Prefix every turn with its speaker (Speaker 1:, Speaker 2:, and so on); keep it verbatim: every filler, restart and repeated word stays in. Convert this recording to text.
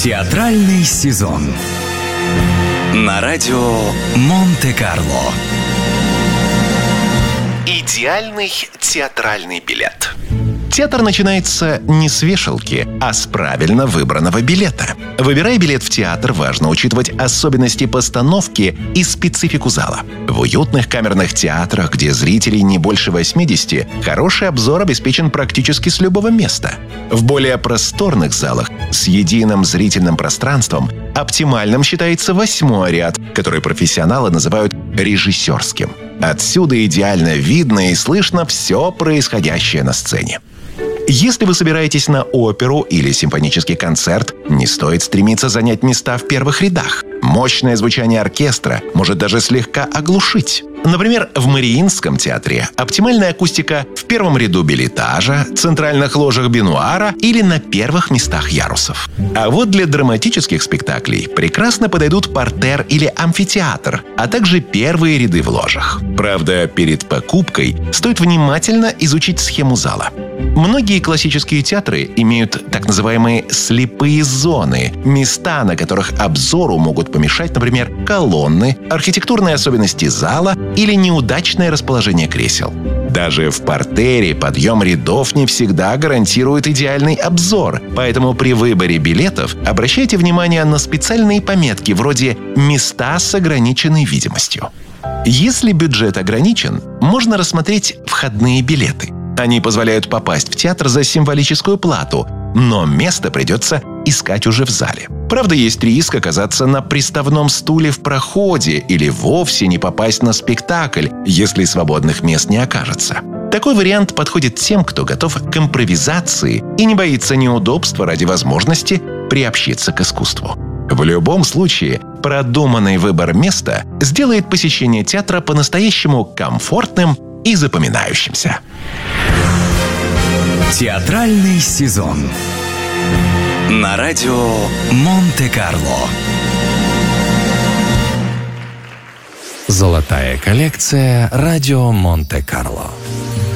Speaker 1: Театральный сезон на радио Монте-Карло.
Speaker 2: Идеальный театральный билет. Театр начинается не с вешалки, а с правильно выбранного билета. Выбирая билет в театр, важно учитывать особенности постановки и специфику зала. В уютных камерных театрах, где зрителей не больше восьмидесяти, хороший обзор обеспечен практически с любого места. В более просторных залах с единым зрительным пространством оптимальным считается восьмой ряд, который профессионалы называют режиссерским. Отсюда идеально видно и слышно все происходящее на сцене. Если вы собираетесь на оперу или симфонический концерт, не стоит стремиться занять места в первых рядах. Мощное звучание оркестра может даже слегка оглушить. Например, в Мариинском театре оптимальная акустика в первом ряду бельэтажа, центральных ложах бенуара или на первых местах ярусов. А вот для драматических спектаклей прекрасно подойдут партер или амфитеатр, а также первые ряды в ложах. Правда, перед покупкой стоит внимательно изучить схему зала. Многие классические театры имеют так называемые слепые зоны, места, на которых обзору могут помешать, например, колонны, архитектурные особенности зала или неудачное расположение кресел. Даже в партере подъем рядов не всегда гарантирует идеальный обзор, поэтому при выборе билетов обращайте внимание на специальные пометки вроде «места с ограниченной видимостью». Если бюджет ограничен, можно рассмотреть входные билеты. Они позволяют попасть в театр за символическую плату, но место придется искать уже в зале. Правда, есть риск оказаться на приставном стуле в проходе или вовсе не попасть на спектакль, если свободных мест не окажется. Такой вариант подходит тем, кто готов к импровизации и не боится неудобства ради возможности приобщиться к искусству. В любом случае, продуманный выбор места сделает посещение театра по-настоящему комфортным и запоминающимся.
Speaker 1: Театральный сезон на радио Монте-Карло.
Speaker 3: Золотая коллекция радио Монте-Карло.